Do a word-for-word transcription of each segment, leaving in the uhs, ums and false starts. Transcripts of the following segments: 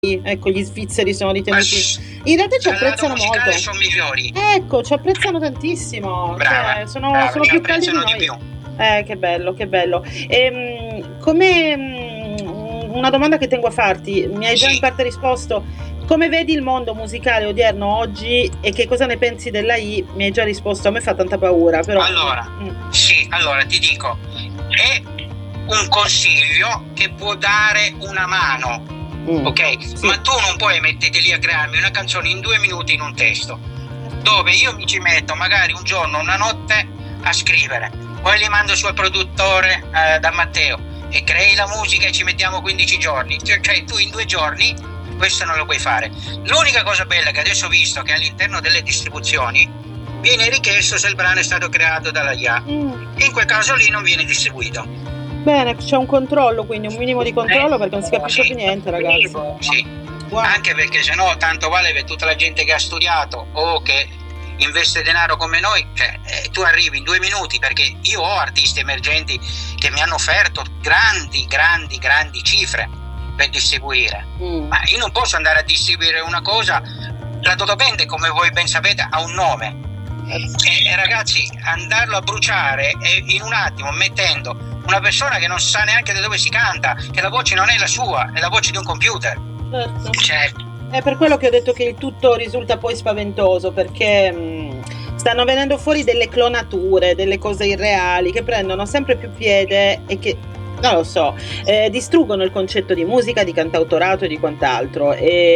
ecco, gli svizzeri sono ritenuti. In realtà ci apprezzano molto. Sono migliori. Ecco, ci apprezzano tantissimo. Brava, cioè, sono, brava, sono più caldi di noi. Di più. Eh, che bello, che bello. Ehm, come mh, una domanda che tengo a farti, mi hai già Sì. in parte risposto. Come vedi il mondo musicale odierno oggi e che cosa ne pensi della I? Mi hai già risposto, a me fa tanta paura, però. Allora, mm. sì, allora ti dico, è un consiglio che può dare una mano, mm. ok? Sì. Ma tu non puoi metterti lì a crearmi una canzone in due minuti in un testo, dove io mi ci metto magari un giorno, una notte a scrivere, poi li mando sul produttore eh, da Matteo e crei la musica e ci mettiamo quindici giorni, cioè, cioè tu in due giorni questo non lo puoi fare. L'unica cosa bella che adesso ho visto che all'interno delle distribuzioni viene richiesto se il brano è stato creato dalla I A, mm. in quel caso lì non viene distribuito. Bene, c'è un controllo, quindi un minimo di controllo, perché non si capisce più niente, ragazzi. Sì, wow. Anche perché sennò tanto vale per tutta la gente che ha studiato o che investe denaro come noi, cioè eh, tu arrivi in due minuti, perché io ho artisti emergenti che mi hanno offerto grandi, grandi, grandi cifre per distribuire, mm. ma io non posso andare a distribuire una cosa. La Totoband, come voi ben sapete, ha un nome e, e ragazzi, andarlo a bruciare e in un attimo mettendo una persona che non sa neanche da dove si canta, che la voce non è la sua, è la voce di un computer. Certo. Certo. È per quello che ho detto che il tutto risulta poi spaventoso, perché mh, stanno venendo fuori delle clonature, delle cose irreali che prendono sempre più piede e che, non lo so, eh, distruggono il concetto di musica, di cantautorato e di quant'altro.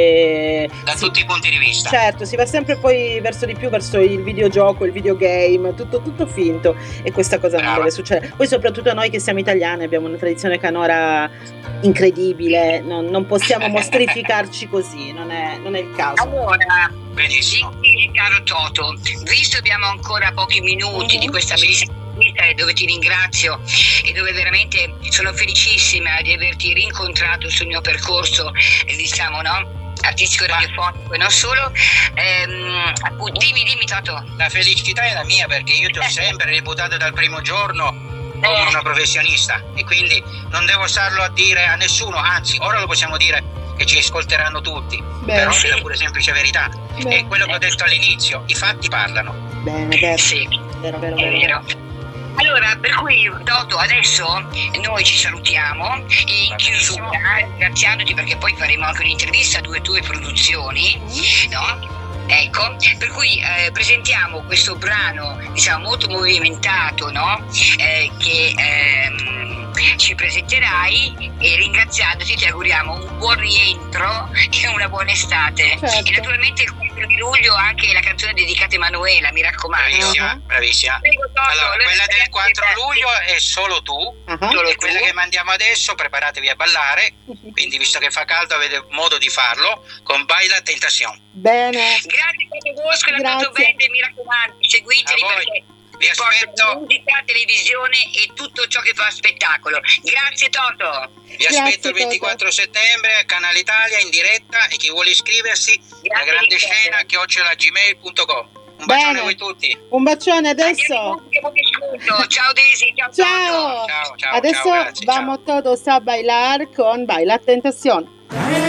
E da sì, tutti i punti di vista. Certo, si va sempre poi verso di più, verso il videogioco, il videogame, tutto, tutto finto, e questa cosa Brava. non deve succedere. Poi soprattutto noi che siamo italiani abbiamo una tradizione canora incredibile, non, non possiamo mostrificarci così, non è, non è il caso. Allora, benissimo. Sì, caro Toto, visto abbiamo ancora pochi minuti mm-hmm. di questa bellissima dove ti ringrazio e dove veramente sono felicissima di averti rincontrato sul mio percorso, diciamo, no? Artistico radiofonico e non solo. Ehm, appunto, dimmi, dimmi Toto. La felicità è la mia, perché io ti ho sempre reputato dal primo giorno come eh. una professionista e quindi non devo starlo a dire a nessuno, anzi ora lo possiamo dire che ci ascolteranno tutti. Bene, però sì. è la pure semplice verità. Bene. È quello che ho detto all'inizio, i fatti parlano. Bene, vero. Sì, vero, vero, vero. vero. vero. Allora, per cui Toto, adesso noi ci salutiamo e in chiusura, ringraziandoti perché poi faremo anche un'intervista a due tue produzioni, no? Ecco, per cui eh, presentiamo questo brano, diciamo, molto movimentato, no? Eh, che ehm, ci presenterai, e ringraziandoti ti auguriamo un buon rientro e una buona estate. Certo. E naturalmente il quattro di luglio anche la canzone dedicata a Emanuela, mi raccomando. Bravissima, uh-huh. bravissima. Prego, Toto, allora, quella del quattro luglio è solo tu, uh-huh. solo e quella che mandiamo adesso preparatevi a ballare, uh-huh. quindi visto che fa caldo avete modo di farlo con Baila Tentación. Bene. Grazie Toto Bosco e la Totoband, mi raccomando, seguiteli perché vi aspetto musica, televisione e tutto ciò che fa spettacolo. Grazie Toto. Vi Grazie, aspetto il ventiquattro Toto. settembre a Canale Italia in diretta, e chi vuole iscriversi la grande scena chiocciola gmail punto com. Un Bene. bacione a voi tutti. Un bacione adesso. Ciao Daisy, ciao. Ciao. Ciao, ciao, adesso ciao, grazie, vamos ciao. todos a bailar con Baila Tentación.